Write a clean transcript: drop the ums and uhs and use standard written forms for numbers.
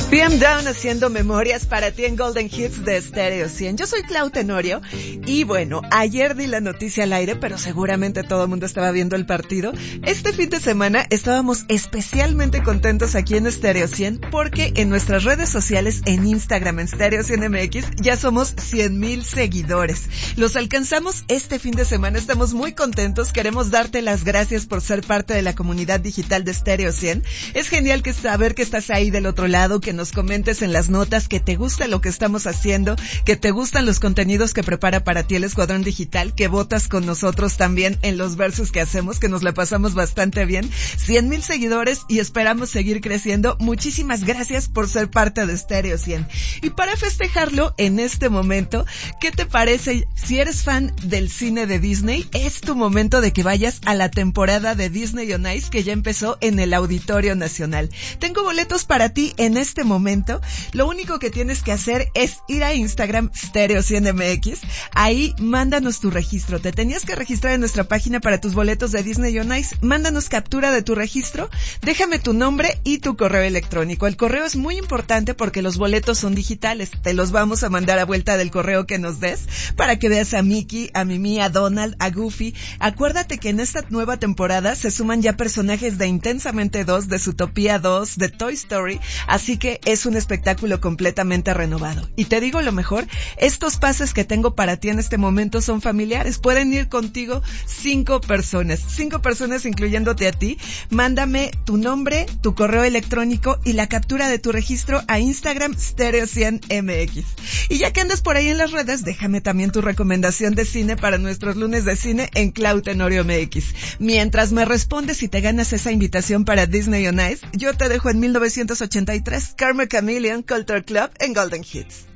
PM Down haciendo memorias para ti en Golden Hits de Stereo 100. Yo soy Clau Tenorio y bueno, ayer di la noticia al aire, pero seguramente todo el mundo estaba viendo el partido. Este fin de semana estábamos especialmente contentos aquí en Stereo 100 porque en nuestras redes sociales, en Instagram, en Stereo 100 MX, ya somos 100,000 seguidores. Los alcanzamos este fin de semana, estamos muy contentos, queremos darte las gracias por ser parte de la comunidad digital de Stereo 100. Es genial saber que estás ahí del otro lado, que nos comentes en las notas que te gusta lo que estamos haciendo, que te gustan los contenidos que prepara para ti el Escuadrón Digital, que votas con nosotros también en los versos que hacemos, que nos la pasamos bastante bien. 100,000 seguidores y esperamos seguir creciendo. Muchísimas gracias por ser parte de Stereo 100. Y para festejarlo en este momento, ¿qué te parece? Si eres fan del cine de Disney, es tu momento de que vayas a la temporada de Disney on Ice que ya empezó en el Auditorio Nacional. Tengo boletos para ti en este momento. Lo único que tienes que hacer es ir a Instagram Stereo 100 MX. Ahí mándanos tu registro. Te tenías que registrar en nuestra página para tus boletos de Disney on Ice. Mándanos captura de tu registro. Déjame tu nombre y tu correo electrónico. El correo es muy importante porque los boletos son digitales. Te los vamos a mandar a vuelta del correo que nos des para que veas a Mickey, a Mimi, a Donald, a Goofy. Acuérdate que en esta nueva temporada se suman ya personajes de Intensamente 2, de Zootopia 2, de Toy Story, así que es un espectáculo completamente renovado. Y te digo lo mejor, estos pases que tengo para ti en este momento son familiares, pueden ir contigo 5 personas incluyéndote a ti. Mándame tu nombre, tu correo electrónico y la captura de tu registro a Instagram Stereo 100 MX. Y ya que andas por ahí en las redes, déjame también tu recomendación de cine para nuestros lunes de cine en Clau Tenorio MX. Mientras me respondes si te ganas esa invitación para Disney on Ice, yo te dejo en 1983 Karma Chameleon Culture Club en Golden Hits.